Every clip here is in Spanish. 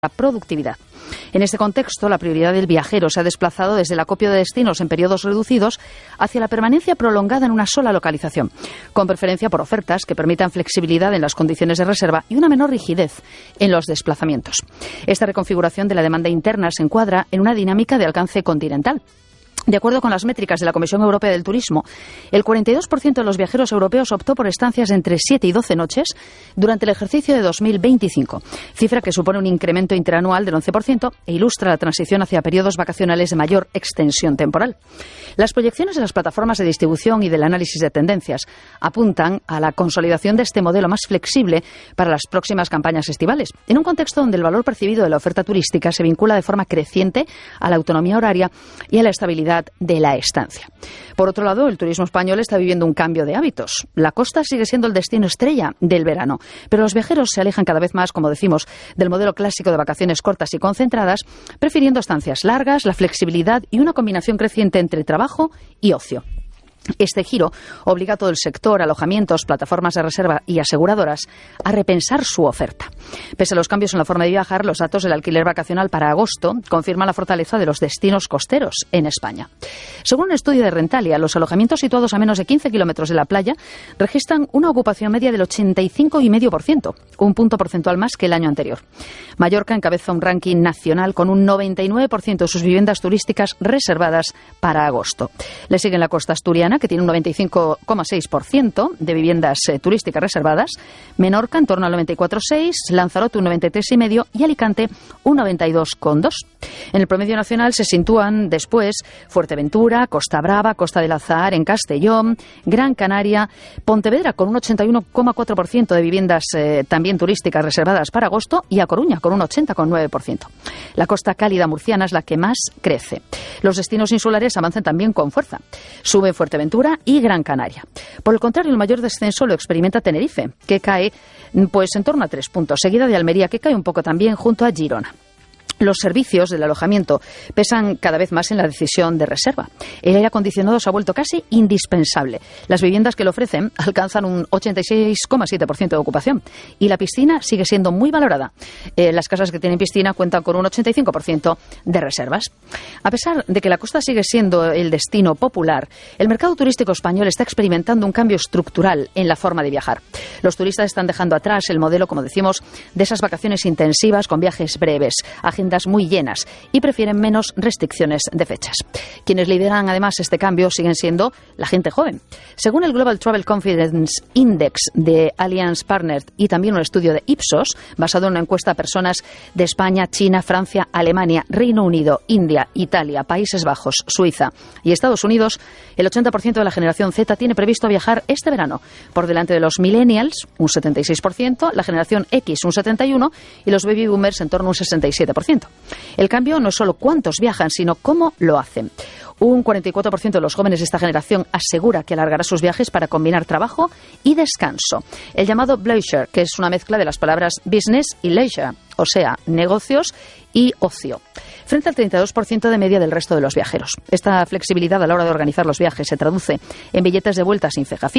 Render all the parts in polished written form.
la productividad. En este contexto, la prioridad del viajero se ha desplazado desde el acopio de destinos en periodos reducidos hacia la permanencia prolongada en una sola localización, con preferencia por ofertas que permitan flexibilidad en las condiciones de reserva y una menor rigidez en los desplazamientos. Esta reconfiguración de la demanda interna se encuadra en una dinámica de alcance continental. De acuerdo con las métricas de la Comisión Europea del Turismo, el 42% de los viajeros europeos optó por estancias de entre 7 y 12 noches durante el ejercicio de 2025, cifra que supone un incremento interanual del 11% e ilustra la transición hacia periodos vacacionales de mayor extensión temporal. Las proyecciones de las plataformas de distribución y del análisis de tendencias apuntan a la consolidación de este modelo más flexible para las próximas campañas estivales, en un contexto donde el valor percibido de la oferta turística se vincula de forma creciente a la autonomía horaria y a la estabilidad de la estancia. Por otro lado, el turismo español está viviendo un cambio de hábitos. La costa sigue siendo el destino estrella del verano, pero los viajeros se alejan cada vez más, como decimos, del modelo clásico de vacaciones cortas y concentradas, prefiriendo estancias largas, la flexibilidad y una combinación creciente entre trabajo y ocio. Este giro obliga a todo el sector, alojamientos, plataformas de reserva y aseguradoras a repensar su oferta. Pese a los cambios en la forma de viajar, los datos del alquiler vacacional para agosto confirman la fortaleza de los destinos costeros en España. Según un estudio de Rentalia, los alojamientos situados a menos de 15 kilómetros de la playa registran una ocupación media del 85,5%, un punto porcentual más que el año anterior. Mallorca encabeza un ranking nacional con un 99% de sus viviendas turísticas reservadas para agosto. Le siguen la costa asturiana, que tiene un 95,6% de viviendas turísticas reservadas, Menorca en torno al 94,6%, Lanzarote un 93,5% y Alicante un 92,2%. En el promedio nacional se sitúan después Fuerteventura, Costa Brava, Costa del Azahar en Castellón, Gran Canaria, Pontevedra con un 81,4% de viviendas también turísticas reservadas para agosto y A Coruña con un 80,9%. La costa cálida murciana es la que más crece. Los destinos insulares avanzan también con fuerza. Sube Fuerteventura y Gran Canaria. Por el contrario, el mayor descenso lo experimenta Tenerife, que cae en torno a 3 puntos, seguida de Almería, que cae un poco también junto a Girona. Los servicios del alojamiento pesan cada vez más en la decisión de reserva. El aire acondicionado se ha vuelto casi indispensable. Las viviendas que lo ofrecen alcanzan un 86,7% de ocupación y la piscina sigue siendo muy valorada. Las casas que tienen piscina cuentan con un 85% de reservas. A pesar de que la costa sigue siendo el destino popular, el mercado turístico español está experimentando un cambio estructural en la forma de viajar. Los turistas están dejando atrás el modelo, como decimos, de esas vacaciones intensivas con viajes breves, agendas muy llenas y prefieren menos restricciones de fechas. Quienes lideran además este cambio siguen siendo la gente joven. Según el Global Travel Confidence Index de Allianz Partners y también un estudio de Ipsos, basado en una encuesta a personas de España, China, Francia, Alemania, Reino Unido, India, Italia, Países Bajos, Suiza y Estados Unidos, el 80% de la generación Z tiene previsto viajar este verano, por delante de los millennials, un 76%, la generación X, un 71% y los baby boomers en torno a un 67%. El cambio no es solo cuántos viajan, sino cómo lo hacen. Un 44% de los jóvenes de esta generación asegura que alargará sus viajes para combinar trabajo y descanso. El llamado bleisure, que es una mezcla de las palabras business y leisure, o sea, negocios y ocio, frente al 32% de media del resto de los viajeros. Esta flexibilidad a la hora de organizar los viajes se traduce en billetes de vuelta sin fecha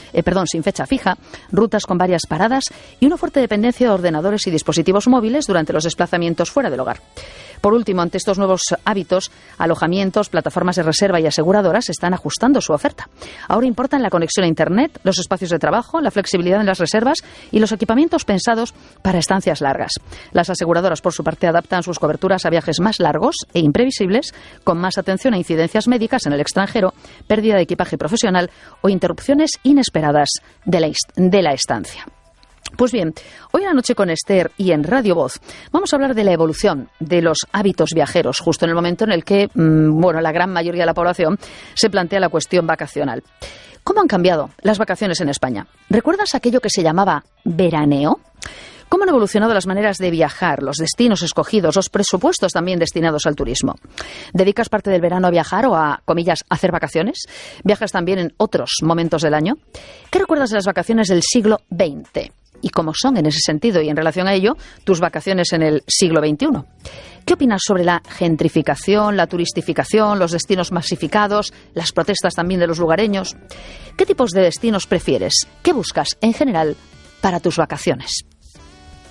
fija, rutas con varias paradas y una fuerte dependencia de ordenadores y dispositivos móviles durante los desplazamientos fuera del hogar. Por último, ante estos nuevos hábitos, alojamientos, plataformas de reserva y aseguradoras están ajustando su oferta. Ahora importan la conexión a Internet, los espacios de trabajo, la flexibilidad en las reservas y los equipamientos pensados para estancias largas. Las aseguradoras, por su parte, adaptan sus coberturas a viajes más largos e imprevisibles, con más atención a incidencias médicas en el extranjero, pérdida de equipaje profesional o interrupciones inesperadas de la estancia. Pues bien, hoy a la noche con Esther y en Radio Voz vamos a hablar de la evolución de los hábitos viajeros, justo en el momento en el que, la gran mayoría de la población se plantea la cuestión vacacional. ¿Cómo han cambiado las vacaciones en España? ¿Recuerdas aquello que se llamaba veraneo? ¿Cómo han evolucionado las maneras de viajar, los destinos escogidos, los presupuestos también destinados al turismo? ¿Dedicas parte del verano a viajar o a, comillas, hacer vacaciones? ¿Viajas también en otros momentos del año? ¿Qué recuerdas de las vacaciones del siglo XX? ¿Y cómo son en ese sentido y en relación a ello tus vacaciones en el siglo XXI? ¿Qué opinas sobre la gentrificación, la turistificación, los destinos masificados, las protestas también de los lugareños? ¿Qué tipos de destinos prefieres? ¿Qué buscas en general para tus vacaciones?